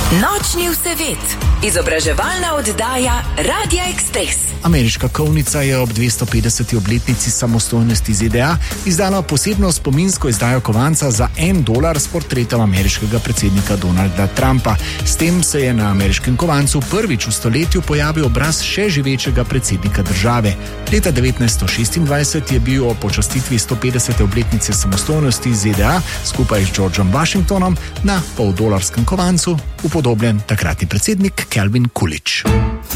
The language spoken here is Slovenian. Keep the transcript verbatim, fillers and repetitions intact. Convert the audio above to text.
Nočni vsevet, izobraževalna oddaja Radia Express. Ameriška kovnica je ob dvesto petdeseti obletnici samostojnosti Z D A izdala posebno spominsko izdajo kovanca za en dolar s portretom ameriškega predsednika Donalda Trumpa. S tem se je na ameriškem kovancu prvič v stoletju pojavil obraz še živečega predsednika države. Leta devetnajststo šestindvajset je bil o počastitvi sto petdesete obletnice samostojnosti Z D A skupaj s Georgeom Washingtonom na poldolarskem kovancu upodobljen takratni predsednik Calvin Coolidge.